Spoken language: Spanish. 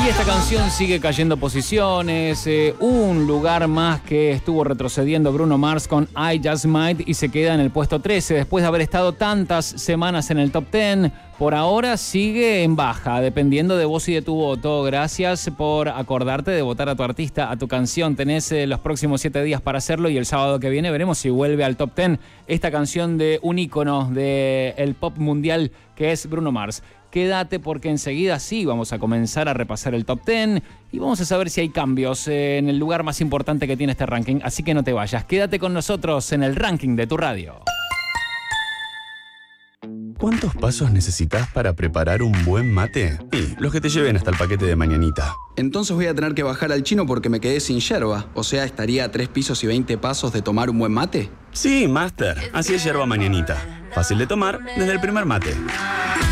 Y esta canción sigue cayendo posiciones, un lugar más que estuvo retrocediendo Bruno Mars con I Just Might y se queda en el puesto 13 después de haber estado tantas semanas en el top 10. Por ahora sigue en baja, dependiendo de vos y de tu voto. Gracias por acordarte de votar a tu artista, a tu canción. Tenés los próximos 7 días para hacerlo y el sábado que viene veremos si vuelve al top 10 esta canción de un ícono del pop mundial que es Bruno Mars. Quédate porque enseguida sí vamos a comenzar a repasar el top 10 y vamos a saber si hay cambios en el lugar más importante que tiene este ranking. Así que no te vayas, quédate con nosotros en el ranking de tu radio. ¿Cuántos pasos necesitas para preparar un buen mate? Y los que te lleven hasta el paquete de mañanita. Entonces voy a tener que bajar al chino porque me quedé sin yerba. O sea, ¿estaría a 3 pisos y 20 pasos de tomar un buen mate? Sí, Master. Así es yerba mañanita. Fácil de tomar desde el primer mate.